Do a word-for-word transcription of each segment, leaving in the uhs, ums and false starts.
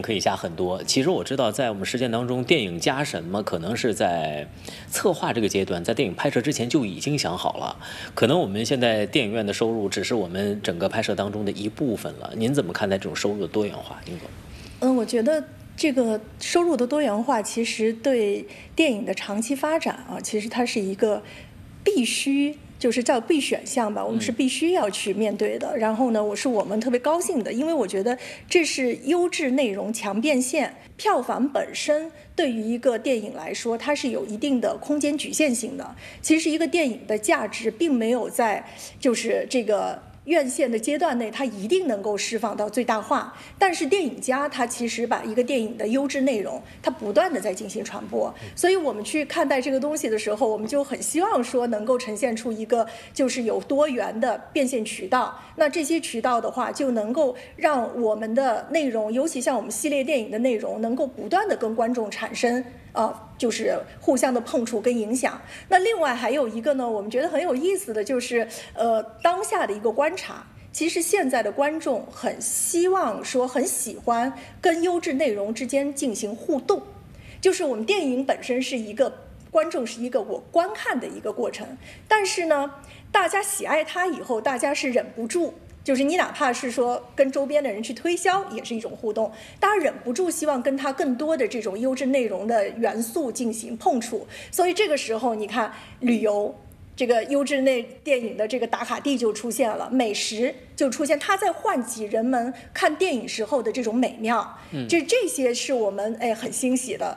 可以下很多。其实我知道，在我们实践当中，电影加什么可能是在策划这个阶段，在电影拍摄之前就已经想好了。可能我们现在电影院的收入只是我们整个拍摄当中的一部分了。您怎么看待这种收入的多元化，丁总？ 嗯，我觉得这个收入的多元化，其实对电影的长期发展啊，其实它是一个必须。就是叫必选项吧，我们是必须要去面对的。嗯、然后呢，我是我们特别高兴的，因为我觉得这是优质内容强变现。票房本身对于一个电影来说，它是有一定的空间局限性的。其实一个电影的价值并没有在就是这个院线的阶段内，它一定能够释放到最大化。但是电影家他其实把一个电影的优质内容，它不断的在进行传播。所以我们去看待这个东西的时候，我们就很希望说能够呈现出一个就是有多元的变现渠道。那这些渠道的话，就能够让我们的内容，尤其像我们系列电影的内容，能够不断的跟观众产生呃，就是互相的碰触跟影响。那另外还有一个呢，我们觉得很有意思的就是，呃，当下的一个观察，其实现在的观众很希望说，很喜欢跟优质内容之间进行互动。就是我们电影本身是一个观众是一个我观看的一个过程，但是呢，大家喜爱它以后，大家是忍不住。就是你哪怕是说跟周边的人去推销，也是一种互动，大家忍不住希望跟他更多的这种优质内容的元素进行碰触。所以这个时候你看旅游这个优质内电影的这个打卡地就出现了，美食就出现，它在唤起人们看电影时候的这种美妙。嗯，这这些是我们哎很欣喜的。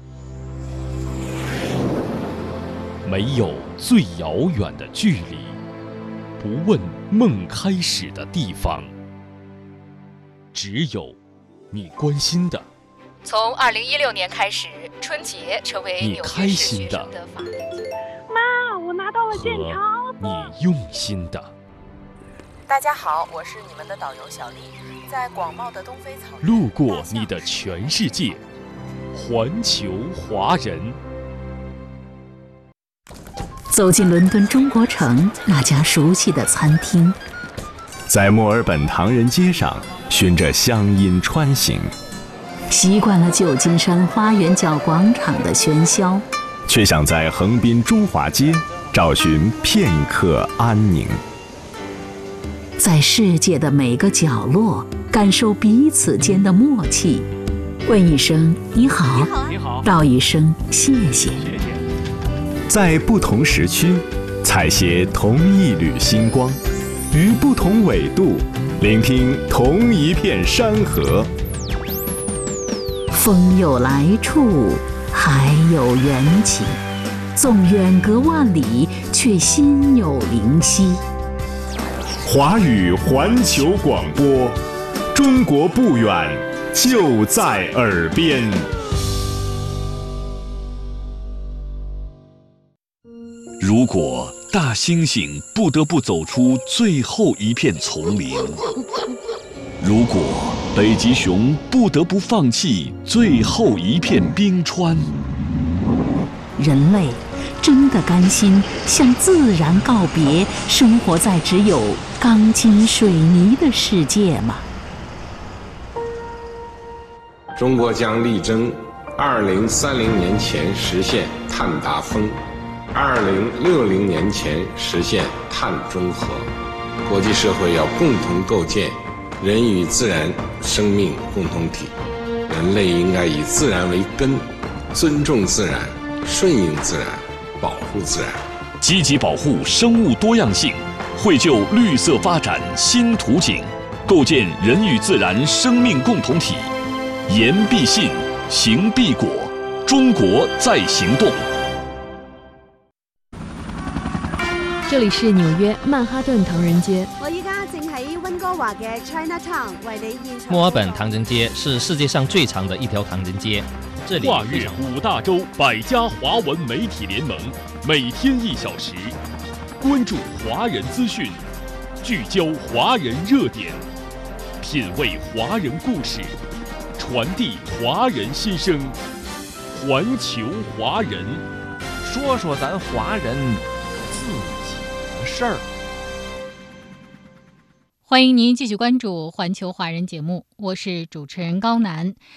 没有最遥远的距离，不问梦开始的地方，只有你关心的。 从二零一六年开始，春节成为你开心的法定节。 妈，我拿到了健康。 你用心的。 大家好，我是你们的导游小丽，在广袤的东非草原， 路过你的全世界，环球华人。 走进伦敦中国城那家熟悉的餐厅， 在墨尔本唐人街上循着乡音穿行， 习惯了旧金山花园角广场的喧嚣， 却想在横滨中华街找寻片刻安宁。 在世界的每个角落感受彼此间的默契，问一声你好， 你好， 道一声谢谢。 在不同时区采撷同一缕星光，于不同纬度聆听同一片山河。 风有来处，海有缘起，纵远隔万里，却心有灵犀。 华语环球广播，中国不远，就在耳边。 如果大猩猩不得不走出最后一片丛林，如果北极熊不得不放弃最后一片冰川， 人类真的甘心向自然告别，生活在只有钢筋水泥的世界吗？ 中国将力争二零三零年前实现碳达峰，二零六零年前实现碳中和。国际社会要共同构建人与自然生命共同体，人类应该以自然为根，尊重自然，顺应自然，保护自然， 积极保护生物多样性，绘就绿色发展新图景，构建人与自然生命共同体。言必信，行必果，中国在行动。 这里是纽约曼哈顿唐人街。 我依家正喺温哥華嘅 Chinatown 為你現場。 墨爾本唐人街是世界上最長的一條唐人街。这里跨越五大洲百家华文媒体联盟，每天一小时，关注华人资讯，聚焦华人热点，品味华人故事，传递华人心声。环球华人， 说说咱华人自己的事儿。 欢迎您继续关注环球华人节目，我是主持人高楠。